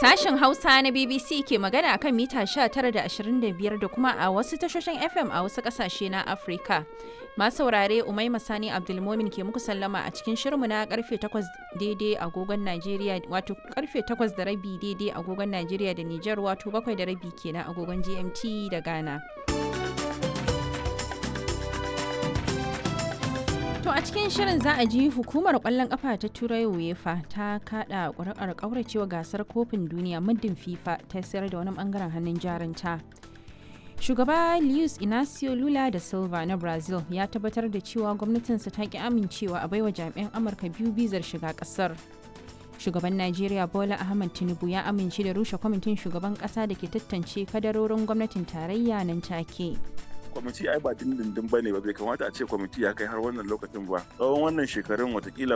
Sashen Hausa na BBC ke magana akan mita 19 da 25 da kuma a wasu tashoshin FM a wasu ƙasashe na Afirka. Masu saurare Umaima Sani Abdulmomin ke muku sallama a cikin shirinmu na karfe 8 daidai agogon Najeriya, wato karfe 8 da rabi daidai agogon Najeriya da Nijar, wato 7 da rabi kenan agogon GMT da Ghana. To a cikin shirin za a ji hukumar kwallon kafa ta Turai UEFA ta kada ƙuri'ar ƙauracewa gasar kofin duniya muddin FIFA ta sayar da wani bangaren hannun jarinta. Shugaba Luiz Inacio Lula da Silva na Brazil ya tabbatar da cewa gwamnatinsa ta ki amincewa a baiwa jami'an Amurka 2 bizar shiga kasar. Shugaban Najeriya Bola Ahmed Tinubu ya amince da rushe kwamitin shugaban kasa da ke tantance kadarorin gwamnatin tarayya nan take. Kwamiti ai ba dindindin bane ba, bai kamata a ce kwamiti ya kai har wannan lokacin ba. Tsawon wannan shekarun watakila